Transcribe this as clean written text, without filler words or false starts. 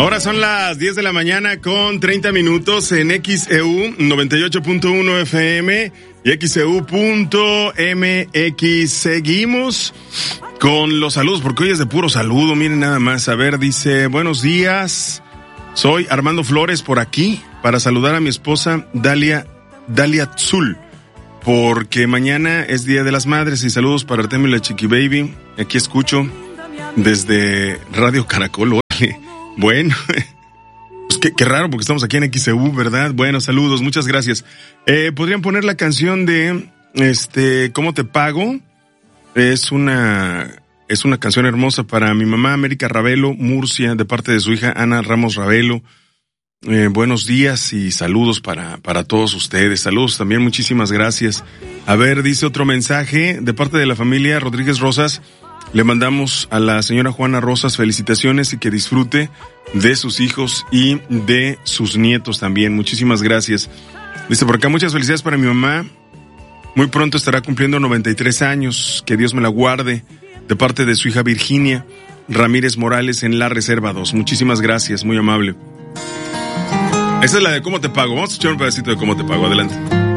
Ahora son las 10 de la mañana con 30 minutos en XEU 98.1 FM y XEU.mx. Seguimos con los saludos, porque hoy es de puro saludo, miren nada más. A ver, dice, buenos días, soy Armando Flores por aquí para saludar a mi esposa Dalia Tzul, porque mañana es Día de las Madres, y saludos para Artemio y la Chiqui Baby. Aquí escucho desde Radio Caracol. Bueno, pues qué raro, porque estamos aquí en XEU, ¿verdad? Bueno, saludos, muchas gracias. ¿Podrían poner la canción de ¿Cómo te pago? Es una canción hermosa para mi mamá América Ravelo, Murcia, de parte de su hija Ana Ramos Ravelo. Buenos días y saludos para todos ustedes. Saludos también, muchísimas gracias. A ver, dice otro mensaje de parte de la familia Rodríguez Rosas. Le mandamos a la señora Juana Rosas felicitaciones y que disfrute de sus hijos y de sus nietos también. Muchísimas gracias. Dice por acá, muchas felicidades para mi mamá. Muy pronto estará cumpliendo 93 años. Que Dios me la guarde. De parte de su hija Virginia Ramírez Morales en la Reserva 2. Muchísimas gracias, muy amable. Esa es la de ¿Cómo te pago? Vamos a escuchar un pedacito de ¿Cómo te pago? Adelante.